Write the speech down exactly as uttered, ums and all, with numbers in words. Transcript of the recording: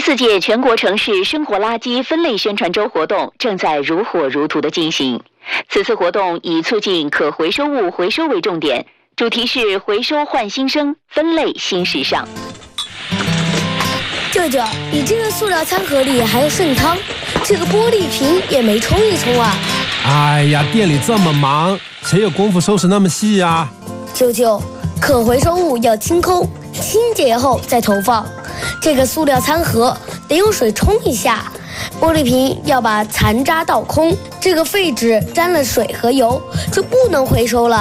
四届全国城市生活垃圾分类宣传周活动正在如火如荼地进行。此次活动以促进可回收物回收为重点，主题是回收焕新生，分类新时尚。 舅舅，你这个塑料餐盒里还有剩汤，这个玻璃瓶也没冲一冲啊！ 哎呀，店里这么忙，谁有功夫收拾那么细呀？ 舅舅，可回收物要清空，清洁后再投放。这个塑料餐盒得用水冲一下，玻璃瓶要把残渣倒空，这个废纸沾了水和油就不能回收了。